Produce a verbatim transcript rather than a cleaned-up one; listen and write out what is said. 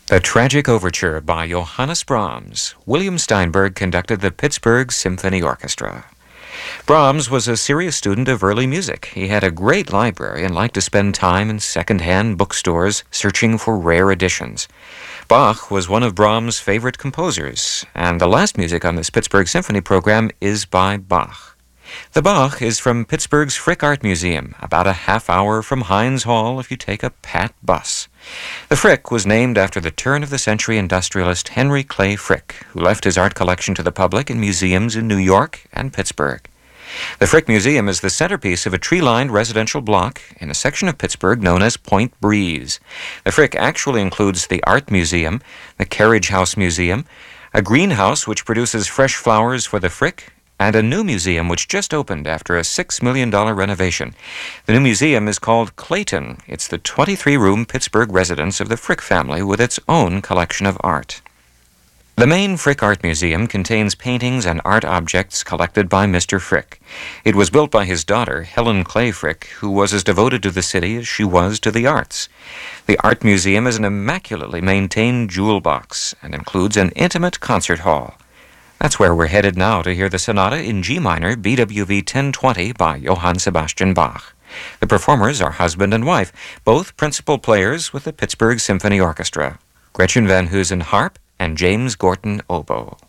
The Tragic Overture by Johannes Brahms. William Steinberg conducted the Pittsburgh Symphony Orchestra. Brahms was a serious student of early music. He had a great library and liked to spend time in second-hand bookstores searching for rare editions. Bach was one of Brahms' favorite composers, and the last music on this Pittsburgh Symphony program is by Bach. The Bach is from Pittsburgh's Frick Art Museum, about a half hour from Heinz Hall if you take a Pat bus. The Frick was named after the turn-of-the-century industrialist Henry Clay Frick, who left his art collection to the public in museums in New York and Pittsburgh. The Frick Museum is the centerpiece of a tree-lined residential block in a section of Pittsburgh known as Point Breeze. The Frick actually includes the Art Museum, the Carriage House Museum, a greenhouse which produces fresh flowers for the Frick, and a new museum which just opened after a six million dollars renovation. The new museum is called Clayton. It's the twenty-three room Pittsburgh residence of the Frick family with its own collection of art. The main Frick Art Museum contains paintings and art objects collected by Mister Frick. It was built by his daughter, Helen Clay Frick, who was as devoted to the city as she was to the arts. The Art Museum is an immaculately maintained jewel box and includes an intimate concert hall. That's where we're headed now to hear the sonata in G minor, B W V ten twenty by Johann Sebastian Bach. The performers are husband and wife, both principal players with the Pittsburgh Symphony Orchestra, Gretchen Van Heusen harp and James Gorton oboe.